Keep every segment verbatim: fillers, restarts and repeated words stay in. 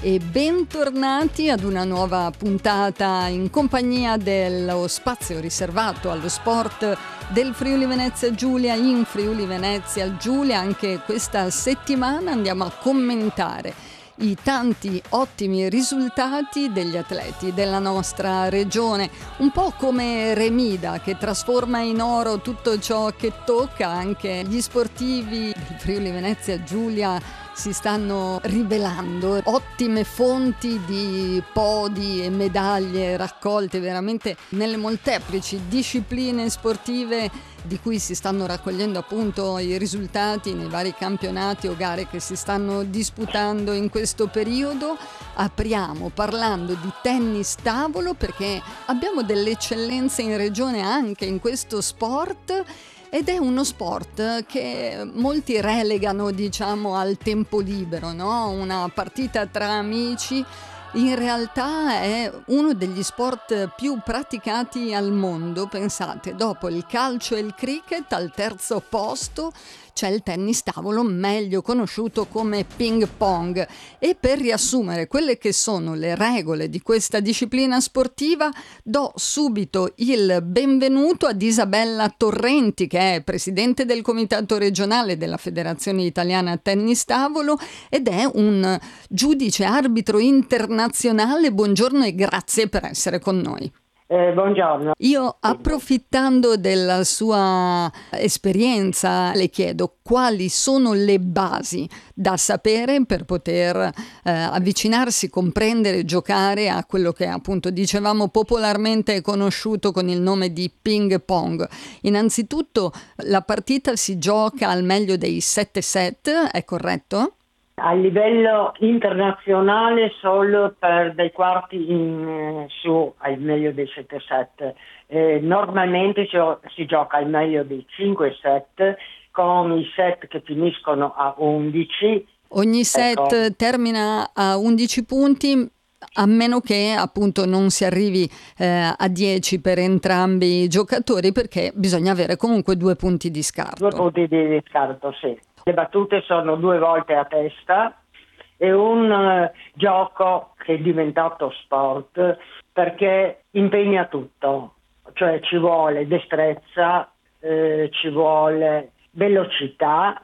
e bentornati ad una nuova puntata in compagnia dello spazio riservato allo sport del Friuli Venezia Giulia in Friuli Venezia Giulia. Anche questa settimana andiamo a commentare i tanti ottimi risultati degli atleti della nostra regione, un po' come Remida che trasforma in oro tutto ciò che tocca. Anche gli sportivi del Friuli Venezia Giulia si stanno rivelando ottime fonti di podi e medaglie raccolte veramente nelle molteplici discipline sportive di cui si stanno raccogliendo appunto i risultati nei vari campionati o gare che si stanno disputando in questo periodo. Apriamo parlando di tennis tavolo perché abbiamo delle eccellenze in regione anche in questo sport. Ed è uno sport che molti relegano, diciamo, al tempo libero, no? Una partita tra amici. In realtà è uno degli sport più praticati al mondo. Pensate, dopo il calcio e il cricket, al terzo posto c'è il tennis tavolo, meglio conosciuto come ping pong. E per riassumere quelle che sono le regole di questa disciplina sportiva, do subito il benvenuto ad Isabella Torrenti, che è presidente del comitato regionale della Federazione Italiana Tennis Tavolo ed è un giudice arbitro internazionale. Buongiorno e grazie per essere con noi. Eh, buongiorno. Io, approfittando della sua esperienza, le chiedo quali sono le basi da sapere per poter eh, avvicinarsi, comprendere, giocare a quello che appunto dicevamo popolarmente è conosciuto con il nome di ping pong. Innanzitutto la partita si gioca al meglio dei sette set, è corretto? A livello internazionale solo per dei quarti in eh, su al meglio dei sette set. Eh, normalmente si, si gioca al meglio dei cinque set con i set che finiscono a undici. Ogni set ecco. Termina a undici punti, a meno che appunto non si arrivi eh, a dieci per entrambi i giocatori, perché bisogna avere comunque due punti di scarto. Due punti di scarto, sì. Le battute sono due volte a testa. È un uh, gioco che è diventato sport perché impegna tutto, cioè ci vuole destrezza, eh, ci vuole velocità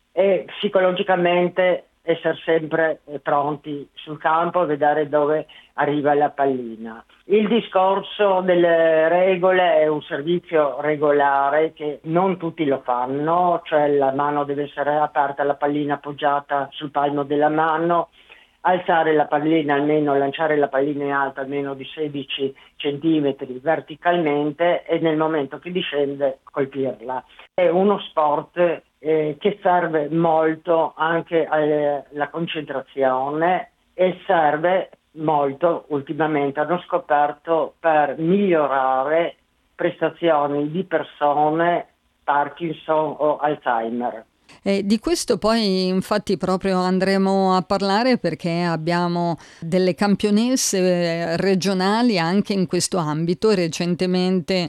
e psicologicamente essere sempre pronti sul campo a vedere dove arriva la pallina. Il discorso delle regole è un servizio regolare che non tutti lo fanno, cioè la mano deve essere aperta, la pallina appoggiata sul palmo della mano, alzare la pallina almeno, lanciare la pallina in alto almeno di sedici centimetri verticalmente e nel momento che discende colpirla. È uno sport eh, che serve molto anche alla concentrazione e serve molto, ultimamente hanno scoperto, per migliorare prestazioni di persone Parkinson o Alzheimer. Eh, di questo poi infatti proprio andremo a parlare perché abbiamo delle campionesse regionali anche in questo ambito. Recentemente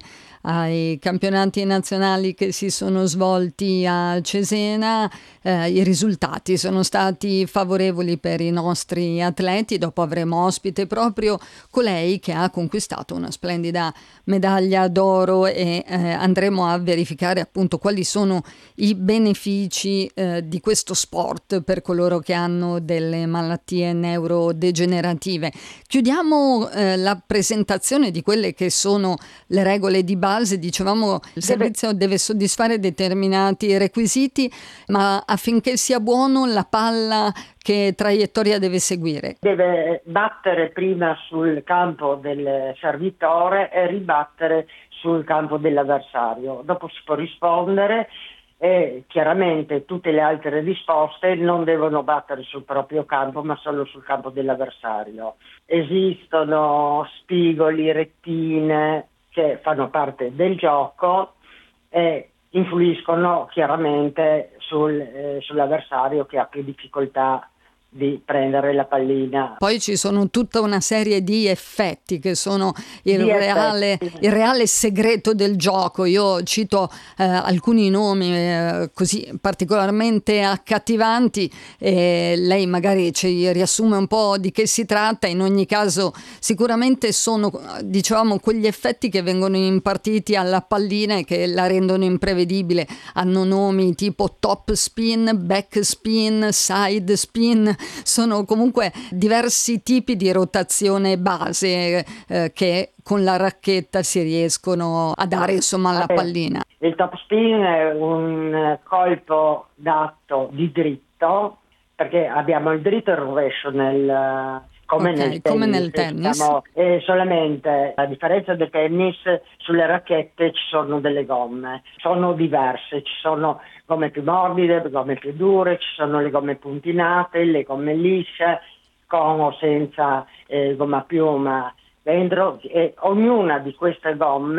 ai campionati nazionali che si sono svolti a Cesena eh, i risultati sono stati favorevoli per i nostri atleti. Dopo avremo ospite proprio colei che ha conquistato una splendida medaglia d'oro e eh, andremo a verificare appunto quali sono i benefici eh, di questo sport per coloro che hanno delle malattie neurodegenerative. Chiudiamo eh, la presentazione di quelle che sono le regole di base. Dicevamo il servizio deve soddisfare determinati requisiti, ma affinché sia buono la palla che traiettoria deve seguire? Deve battere prima sul campo del servitore e ribattere sul campo dell'avversario. Dopo si può rispondere e chiaramente tutte le altre risposte non devono battere sul proprio campo ma solo sul campo dell'avversario. Esistono spigoli, rettine che fanno parte del gioco e influiscono chiaramente sul, eh, sull'avversario che ha più difficoltà di prendere la pallina. Poi ci sono tutta una serie di effetti che sono il, Di reale, effetti. il reale segreto del gioco. Io cito eh, alcuni nomi eh, così particolarmente accattivanti e lei magari ci riassume un po' di che si tratta. In ogni caso sicuramente sono, diciamo, quegli effetti che vengono impartiti alla pallina e che la rendono imprevedibile. Hanno nomi tipo top spin, back spin, side spin. Sono comunque diversi tipi di rotazione base eh, che con la racchetta si riescono a dare, insomma, alla pallina. Il top spin è un colpo dato di dritto, perché abbiamo il dritto e il rovescio nel, come, Ok, nel come tennis, nel tennis. diciamo, e solamente a differenza del tennis sulle racchette ci sono delle gomme, sono diverse, ci sono gomme più morbide, gomme più dure, ci sono le gomme puntinate, le gomme lisce, con o senza eh, gomma a piuma dentro, e ognuna di queste gomme